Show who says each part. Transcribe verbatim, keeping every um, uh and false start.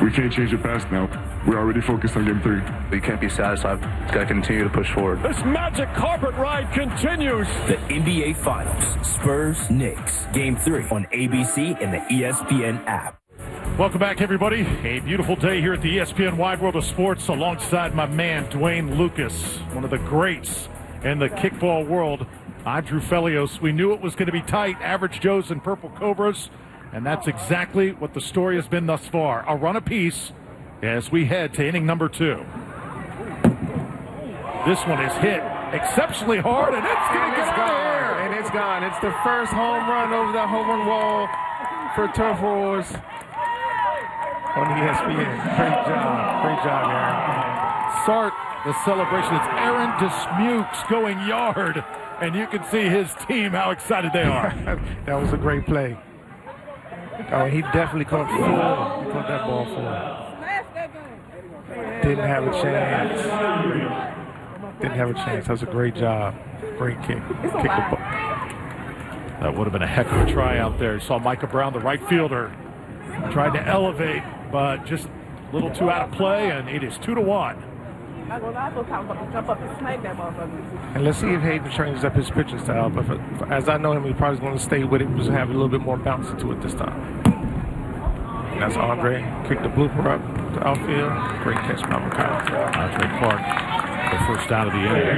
Speaker 1: we can't change the past now. We're already focused on game three.
Speaker 2: We can't be satisfied. We've got to continue to push forward.
Speaker 3: This magic carpet ride continues.
Speaker 4: The N B A Finals, Spurs, Knicks, Game three on A B C and the E S P N app.
Speaker 3: Welcome back, everybody. A beautiful day here at the E S P N Wide World of Sports alongside my man, Dwayne Lucas, one of the greats in the kickball world. I'm Drew Felios. We knew it was going to be tight, average Joes and Purple Cobras, and that's exactly what the story has been thus far. A run apiece as we head to inning number two. This one is hit exceptionally hard, and it's going to get out of here.
Speaker 5: And it's gone. It's the first home run over the home run wall for Turf Wars on E S P N. Great job. Great job, Aaron.
Speaker 3: Start the celebration. It's Aaron Dismukes going yard, and you can see his team, how excited they are.
Speaker 5: That was a great play. Oh, he definitely caught full. He caught that ball full. Didn't have a chance. Didn't have a chance. That was a great job. Great kick. Kick the ball.
Speaker 3: That would have been a heck of a try out there. You saw Micah Brown, the right fielder, tried to elevate, but just a little too out of play, and it is two to one.
Speaker 5: And let's see if Hayden changes up his pitching style. But for, for, as I know him, he's probably going to stay with it, just have a little bit more bounce to it this time. And that's Andre. Kick the blooper up to outfield. Great catch by McCall.
Speaker 3: Andre Clark, the first out of the inning.